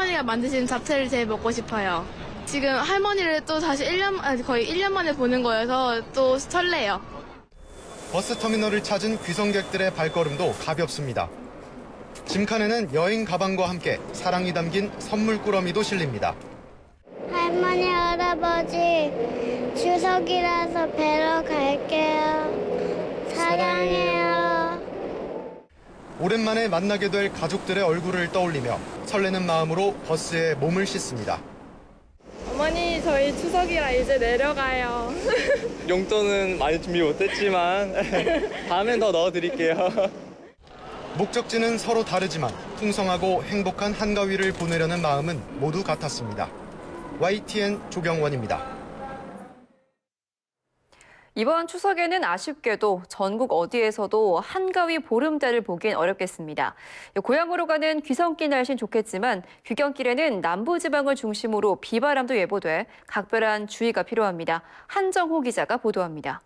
할머니가 만드신 잡채를 제일 먹고 싶어요. 지금 할머니를 또 다시 거의 1년 만에 보는 거여서 또 설레요. 버스터미널을 찾은 귀성객들의 발걸음도 가볍습니다. 짐칸에는 여행 가방과 함께 사랑이 담긴 선물 꾸러미도 실립니다. 할머니, 할아버지, 추석이라서 뵈러 갈게요. 사랑해요. 오랜만에 만나게 될 가족들의 얼굴을 떠올리며 설레는 마음으로 버스에 몸을 싣습니다. 어머니, 저희 추석이라 이제 내려가요. 용돈은 많이 준비 못했지만 다음엔 더 넣어드릴게요. 목적지는 서로 다르지만 풍성하고 행복한 한가위를 보내려는 마음은 모두 같았습니다. YTN 조경원입니다. 이번 추석에는 아쉽게도 전국 어디에서도 한가위 보름달을 보긴 어렵겠습니다. 고향으로 가는 귀성길 날씨는 좋겠지만 귀경길에는 남부지방을 중심으로 비바람도 예보돼 각별한 주의가 필요합니다. 한정호 기자가 보도합니다.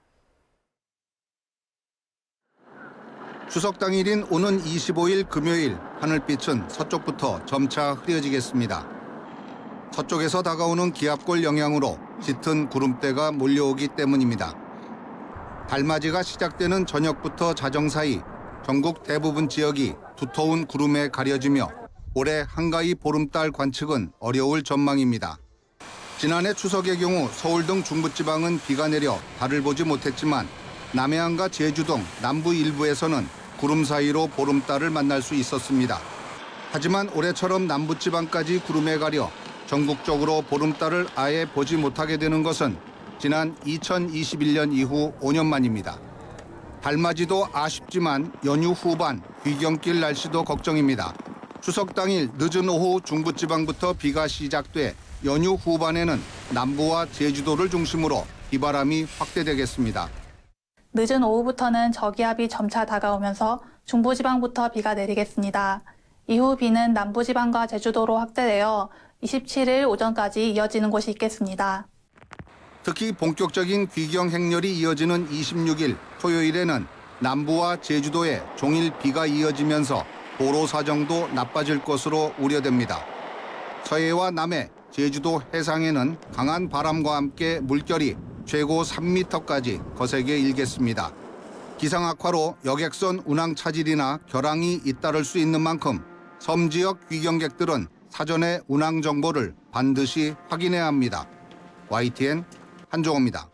추석 당일인 오는 25일 금요일 하늘빛은 서쪽부터 점차 흐려지겠습니다. 서쪽에서 다가오는 기압골 영향으로 짙은 구름대가 몰려오기 때문입니다. 달맞이가 시작되는 저녁부터 자정 사이 전국 대부분 지역이 두터운 구름에 가려지며 올해 한가위 보름달 관측은 어려울 전망입니다. 지난해 추석의 경우 서울 등 중부지방은 비가 내려 달을 보지 못했지만 남해안과 제주 등 남부 일부에서는 구름 사이로 보름달을 만날 수 있었습니다. 하지만 올해처럼 남부지방까지 구름에 가려 전국적으로 보름달을 아예 보지 못하게 되는 것은 지난 2021년 이후 5년 만입니다. 달맞이도 아쉽지만 연휴 후반 귀경길 날씨도 걱정입니다. 추석 당일 늦은 오후 중부지방부터 비가 시작돼 연휴 후반에는 남부와 제주도를 중심으로 비바람이 확대되겠습니다. 늦은 오후부터는 저기압이 점차 다가오면서 중부지방부터 비가 내리겠습니다. 이후 비는 남부지방과 제주도로 확대되어 27일 오전까지 이어지는 곳이 있겠습니다. 특히 본격적인 귀경 행렬이 이어지는 26일 토요일에는 남부와 제주도에 종일 비가 이어지면서 도로 사정도 나빠질 것으로 우려됩니다. 서해와 남해, 제주도 해상에는 강한 바람과 함께 물결이 최고 3m까지 거세게 일겠습니다. 기상 악화로 여객선 운항 차질이나 결항이 잇따를 수 있는 만큼 섬 지역 귀경객들은 사전에 운항 정보를 반드시 확인해야 합니다. YTN 한종호입니다.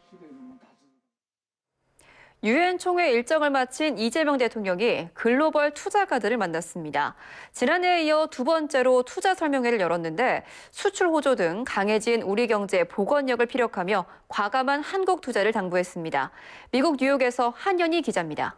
유엔 총회 일정을 마친 이재명 대통령이 글로벌 투자가들을 만났습니다. 지난해에 이어 두 번째로 투자 설명회를 열었는데 수출 호조 등 강해진 우리 경제 복원력을 피력하며 과감한 한국 투자를 당부했습니다. 미국 뉴욕에서 한연희 기자입니다.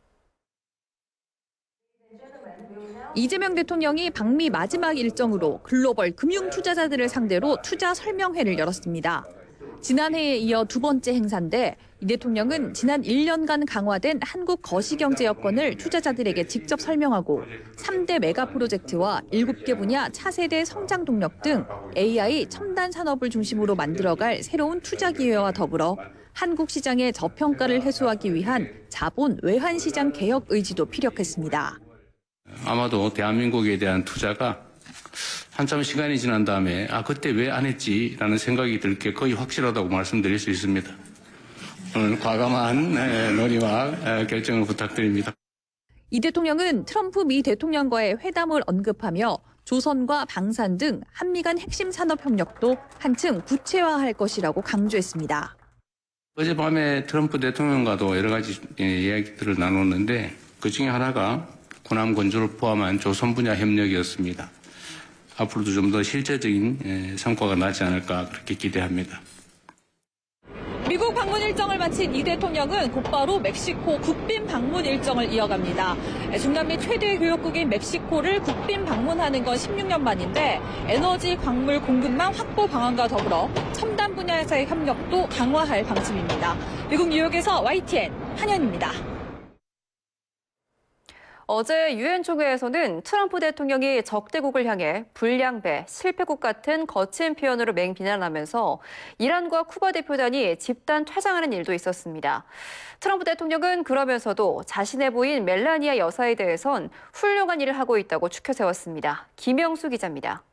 이재명 대통령이 방미 마지막 일정으로 글로벌 금융 투자자들을 상대로 투자 설명회를 열었습니다. 지난해에 이어 두 번째 행사인데 이 대통령은 지난 1년간 강화된 한국 거시경제 여건을 투자자들에게 직접 설명하고 3대 메가 프로젝트와 7개 분야 차세대 성장 동력 등 AI 첨단 산업을 중심으로 만들어갈 새로운 투자 기회와 더불어 한국 시장의 저평가를 해소하기 위한 자본 외환 시장 개혁 의지도 피력했습니다. 아마도 대한민국에 대한 투자가 한참 시간이 지난 다음에 그때 왜 안 했지라는 생각이 들 게 거의 확실하다고 말씀드릴 수 있습니다. 오늘 과감한 논의와 결정을 부탁드립니다. 이 대통령은 트럼프 미 대통령과의 회담을 언급하며 조선과 방산 등 한미 간 핵심 산업 협력도 한층 구체화할 것이라고 강조했습니다. 어젯밤에 트럼프 대통령과도 여러 가지 이야기들을 나눴는데 그중에 하나가 군함 건조를 포함한 조선 분야 협력이었습니다. 앞으로도 좀 더 실제적인 성과가 나지 않을까 그렇게 기대합니다. 미국 방문 일정을 마친 이 대통령은 곧바로 멕시코 국빈 방문 일정을 이어갑니다. 중남미 최대 교역국인 멕시코를 국빈 방문하는 건 16년 만인데 에너지 광물 공급망 확보 방안과 더불어 첨단 분야에서의 협력도 강화할 방침입니다. 미국 뉴욕에서 YTN 한연입니다. 어제 유엔 총회에서는 트럼프 대통령이 적대국을 향해 불량배, 실패국 같은 거친 표현으로 맹비난하면서 이란과 쿠바 대표단이 집단 퇴장하는 일도 있었습니다. 트럼프 대통령은 그러면서도 자신의 부인 멜라니아 여사에 대해선 훌륭한 일을 하고 있다고 추켜 세웠습니다. 김영수 기자입니다.